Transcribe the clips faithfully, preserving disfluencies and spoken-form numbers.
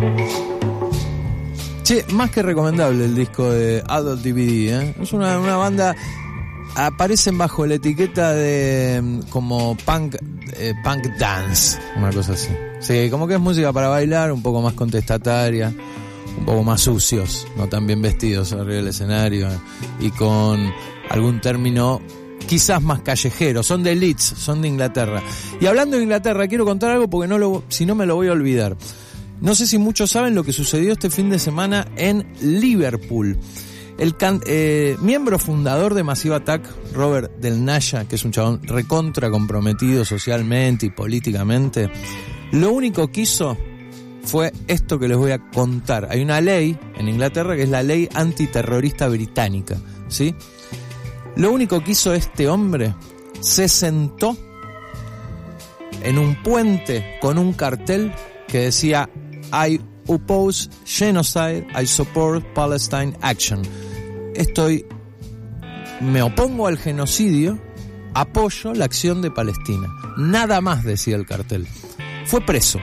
Che, más que recomendable el disco de Adult D V D, ¿eh? Es una, una banda, aparecen bajo la etiqueta de como punk, eh, punk dance, una cosa así. Sí, como que es música para bailar, un poco más contestataria, un poco más sucios, no tan bien vestidos arriba del escenario, y con algún término quizás más callejero. Son de Leeds, son de Inglaterra. Y hablando de Inglaterra, quiero contar algo porque no lo, si no me lo voy a olvidar. No sé si muchos saben lo que sucedió este fin de semana en Liverpool. El can, eh, miembro fundador de Massive Attack, Robert Del Naya, que es un chabón recontra comprometido socialmente y políticamente, lo único que hizo fue esto que les voy a contar. Hay una ley en Inglaterra que es la ley antiterrorista británica, ¿sí? Lo único que hizo este hombre, se sentó en un puente con un cartel que decía I oppose genocide, I support Palestine action. Estoy, me opongo al genocidio, apoyo la acción de Palestina. Nada más decía el cartel. Fue preso.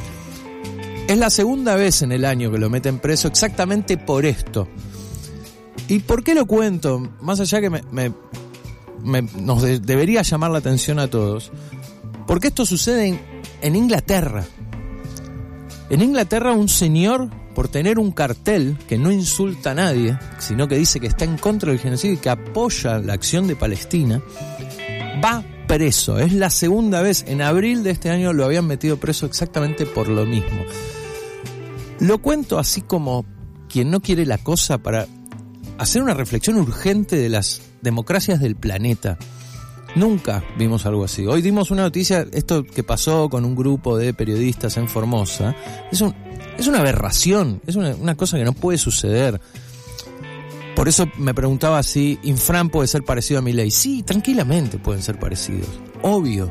Es la segunda vez en el año que lo meten preso exactamente por esto. ¿Y por qué lo cuento? Más allá que me, me, me, nos de, debería llamar la atención a todos. Porque esto sucede en, en Inglaterra. En Inglaterra un señor, por tener un cartel que no insulta a nadie, sino que dice que está en contra del genocidio y que apoya la acción de Palestina, va preso. Es la segunda vez. En abril de este año lo habían metido preso exactamente por lo mismo. Lo cuento así como quien no quiere la cosa, para hacer una reflexión urgente de las democracias del planeta. Nunca vimos algo así. Hoy dimos una noticia, esto que pasó con un grupo de periodistas en Formosa, es, un, es una aberración, es una, una cosa que no puede suceder. Por eso me preguntaba si Infran puede ser parecido a Milei. Sí, tranquilamente pueden ser parecidos, obvio.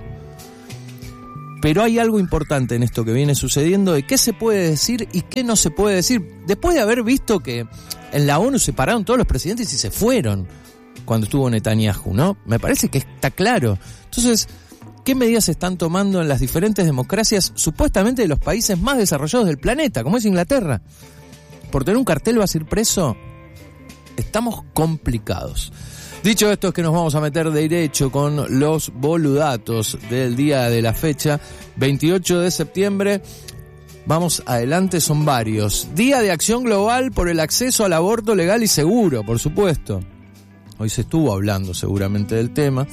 Pero hay algo importante en esto que viene sucediendo, de qué se puede decir y qué no se puede decir. Después de haber visto que en la ONU se pararon todos los presidentes y se fueron cuando estuvo Netanyahu, ¿no? Me parece que está claro. Entonces, ¿qué medidas se están tomando en las diferentes democracias, supuestamente de los países más desarrollados del planeta, como es Inglaterra? ¿Por tener un cartel vas a ir preso? Estamos complicados. Dicho esto, es que nos vamos a meter de derecho con los boludatos del día de la fecha, veintiocho de septiembre. Vamos adelante, son varios. Día de Acción Global por el acceso al aborto legal y seguro, por supuesto. Hoy se estuvo hablando seguramente del tema.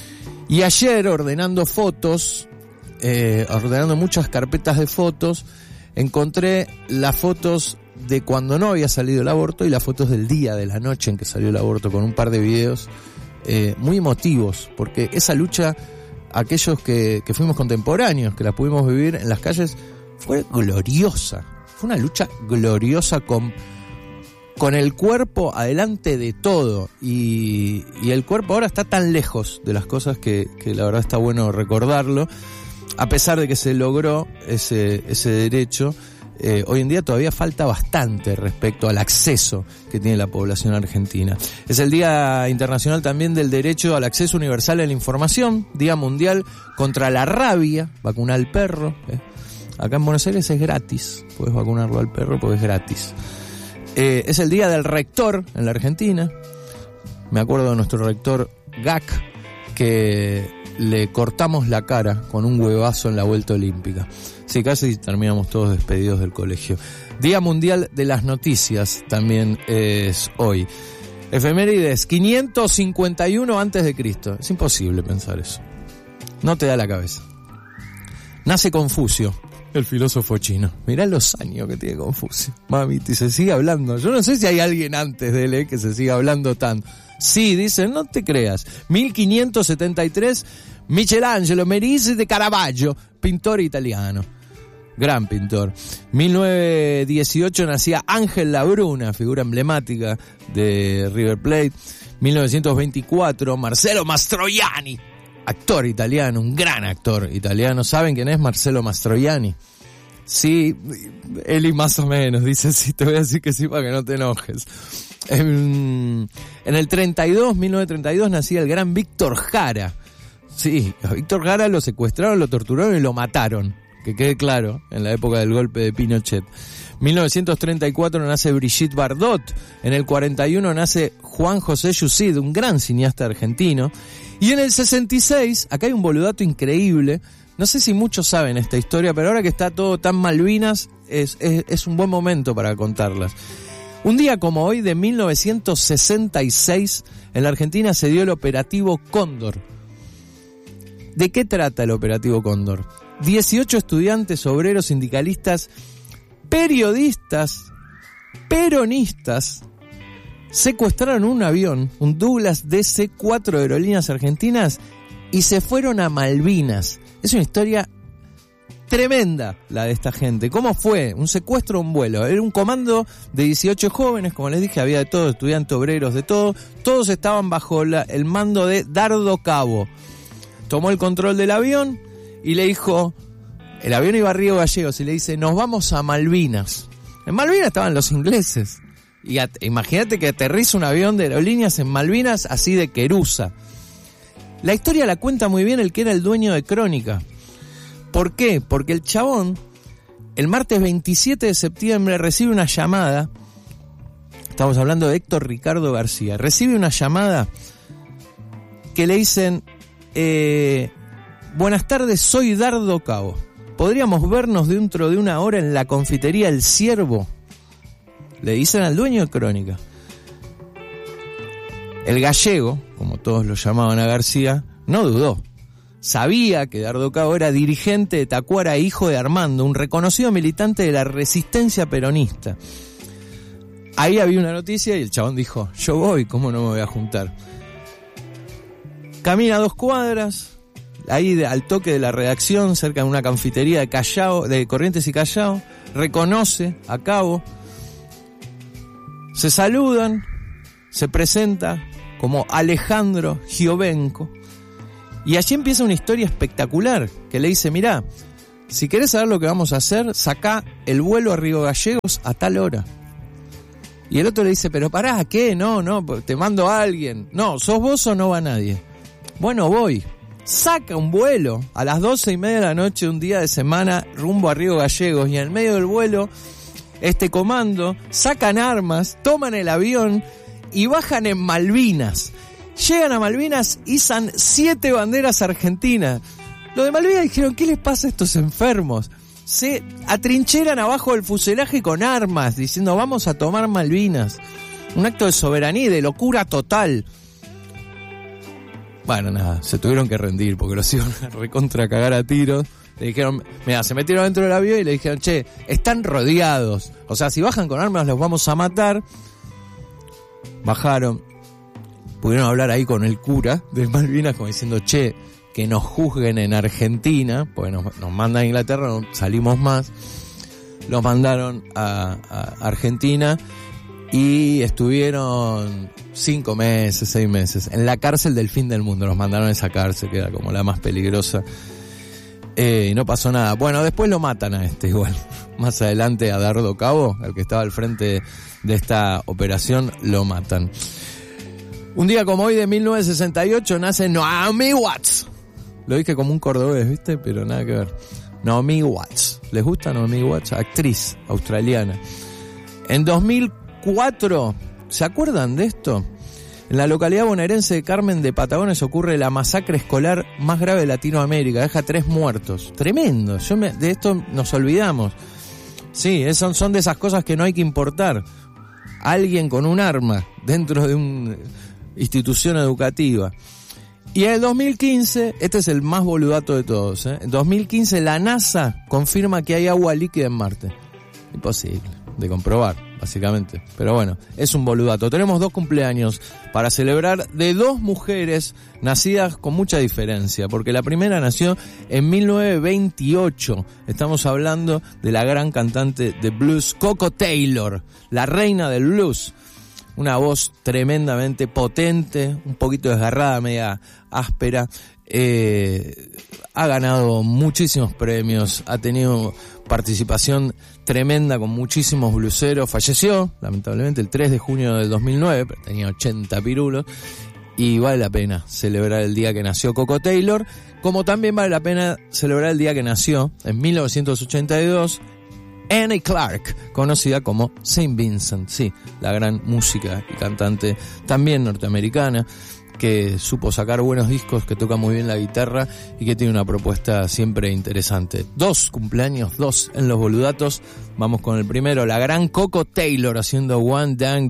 Y ayer, ordenando fotos, eh, ordenando muchas carpetas de fotos, encontré las fotos de cuando no había salido el aborto y las fotos del día, de la noche en que salió el aborto, con un par de videos eh, muy emotivos, porque esa lucha, aquellos que, que fuimos contemporáneos, que la pudimos vivir en las calles, fue gloriosa. Fue una lucha gloriosa con, con el cuerpo adelante de todo, y, y el cuerpo ahora está tan lejos de las cosas que, que la verdad está bueno recordarlo. A pesar de que se logró ese, ese derecho, Eh, hoy en día todavía falta bastante respecto al acceso que tiene la población argentina. Es el Día Internacional también del Derecho al Acceso Universal a la Información, Día Mundial contra la Rabia, vacunar al perro. ¿eh? Acá en Buenos Aires es gratis, puedes vacunarlo al perro porque es gratis. Eh, es el Día del Rector en la Argentina. Me acuerdo de nuestro rector G A C, que le cortamos la cara con un huevazo en la vuelta olímpica. Sí, casi terminamos todos despedidos del colegio. Día Mundial de las Noticias también es hoy. Efemérides, quinientos cincuenta y uno antes de Cristo. Es imposible pensar eso. No te da la cabeza. Nace Confucio, el filósofo chino. Mirá los años que tiene Confucio. Mamita, y se sigue hablando. Yo no sé si hay alguien antes de él eh, que se siga hablando tanto. Sí, dicen, no te creas. mil quinientos setenta y tres, Michelangelo Merisi de Caravaggio, pintor italiano. Gran pintor. mil novecientos dieciocho nacía Ángel Labruna, figura emblemática de River Plate. mil novecientos veinticuatro, Marcello Mastroianni, actor italiano, un gran actor italiano. ¿Saben quién es Marcello Mastroianni? Sí, Eli más o menos, dice sí, te voy a decir que sí para que no te enojes. En, en el treinta y dos, mil novecientos treinta y dos, nacía el gran Víctor Jara. Sí, a Víctor Jara lo secuestraron, lo torturaron y lo mataron. que quede claro, en la época del golpe de Pinochet. mil novecientos treinta y cuatro nace Brigitte Bardot, en el cuarenta y uno nace Juan José Yusid, un gran cineasta argentino, y en el sesenta y seis, acá hay un boludato increíble, no sé si muchos saben esta historia, pero ahora que está todo tan Malvinas, es, es, es un buen momento para contarlas. Un día como hoy, de mil novecientos sesenta y seis, en la Argentina se dio el Operativo Cóndor. ¿De qué trata el Operativo Cóndor? dieciocho estudiantes, obreros, sindicalistas, periodistas, peronistas, secuestraron un avión, un Douglas D C cuatro de Aerolíneas Argentinas, y se fueron a Malvinas. Es una historia tremenda la de esta gente. ¿Cómo fue? Un secuestro, un vuelo. Era un comando de dieciocho jóvenes, como les dije, había de todo, estudiantes, obreros, de todo. Todos estaban bajo la, el mando de Dardo Cabo. Tomó el control del avión y le dijo, el avión iba a Río Gallegos, y le dice, nos vamos a Malvinas. En Malvinas estaban los ingleses. Y at, imagínate que aterriza un avión de Aerolíneas en Malvinas así de querusa. La historia la cuenta muy bien el que era el dueño de Crónica. ¿Por qué? Porque el chabón, el martes veintisiete de septiembre, recibe una llamada. Estamos hablando de Héctor Ricardo García. Recibe una llamada que le dicen, eh, buenas tardes, soy Dardo Cabo. ¿Podríamos vernos dentro de una hora en la confitería El Ciervo? Le dicen al dueño de Crónica. El gallego, como todos lo llamaban a García, no dudó. Sabía que Dardo Cabo era dirigente de Tacuara, hijo de Armando, un reconocido militante de la resistencia peronista. Ahí había una noticia y el chabón dijo, yo voy, ¿cómo no me voy a juntar? Camina dos cuadras, ahí de, al toque de la redacción, cerca de una confitería de Callao, de Corrientes y Callao, reconoce a Cabo, se saludan, se presenta como Alejandro Giovenco, y allí empieza una historia espectacular, que le dice, mirá, si querés saber lo que vamos a hacer, sacá el vuelo a Río Gallegos a tal hora. Y el otro le dice, pero pará, ¿qué? No, no, te mando a alguien. No, ¿sos vos o no va nadie? Bueno, voy. Saca un vuelo a las doce y media de la noche, un día de semana, rumbo a Río Gallegos, y en el medio del vuelo, este comando, sacan armas, toman el avión y bajan en Malvinas. Llegan a Malvinas, izan siete banderas argentinas. Los de Malvinas dijeron, ¿qué les pasa a estos enfermos? Se atrincheran abajo del fuselaje con armas, diciendo, vamos a tomar Malvinas. Un acto de soberanía y de locura total. Bueno, nada, se tuvieron que rendir porque los iban a recontra cagar a tiros. Le dijeron, mira, se metieron dentro del avión y le dijeron, che, están rodeados. O sea, si bajan con armas los vamos a matar. Bajaron. Pudieron hablar ahí con el cura de Malvinas como diciendo, che, que nos juzguen en Argentina, porque nos, nos mandan a Inglaterra, no salimos más. Los mandaron a, a Argentina y estuvieron cinco meses, seis meses en la cárcel del fin del mundo. Los mandaron a esa cárcel que era como la más peligrosa. Eh, y no pasó nada. Bueno, después lo matan a este igual. Más adelante a Dardo Cabo, el que estaba al frente de esta operación, lo matan. Un día como hoy de mil novecientos sesenta y ocho nace Naomi Watts. Lo dije como un cordobés, ¿viste? Pero nada que ver. Naomi Watts. ¿Les gusta Naomi Watts? Actriz australiana. En dos mil cuatro, ¿se acuerdan de esto? En la localidad bonaerense de Carmen de Patagones ocurre la masacre escolar más grave de Latinoamérica. Deja tres muertos. Tremendo. Yo me, de esto nos olvidamos. Sí, son, son de esas cosas que no hay que importar. Alguien con un arma dentro de una institución educativa. Y en el dos mil quince, este es el más boludato de todos, ¿eh? En dos mil quince la NASA confirma que hay agua líquida en Marte. Imposible de comprobar, básicamente. Pero bueno, es un boludato. Tenemos dos cumpleaños para celebrar de dos mujeres nacidas con mucha diferencia, porque la primera nació en mil novecientos veintiocho. Estamos hablando de la gran cantante de blues Coco Taylor, la reina del blues. Una voz tremendamente potente, un poquito desgarrada, media áspera. Eh, ha ganado muchísimos premios, ha tenido participación tremenda con muchísimos blueseros. Falleció, lamentablemente, el tres de junio del dos mil nueve, pero tenía ochenta pirulos. y vale la pena celebrar el día que nació Coco Taylor, como también vale la pena celebrar el día que nació, en mil novecientos ochenta y dos, Annie Clark, conocida como Saint Vincent, sí, la gran música y cantante también norteamericana, que supo sacar buenos discos, que toca muy bien la guitarra y que tiene una propuesta siempre interesante. Dos cumpleaños, dos en los boludatos. Vamos con el primero, la gran Coco Taylor haciendo One Dang